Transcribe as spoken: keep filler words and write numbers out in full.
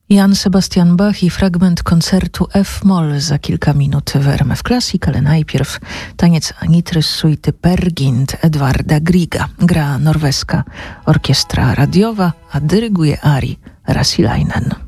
Jan Sebastian Bach i fragment koncertu F-moll za kilka minut w R M F Classic, ale najpierw taniec Anitry z suity Peer Gynt Edwarda Grieга. Gra norweska orkiestra radiowa, a dyryguje arii Rasilainen.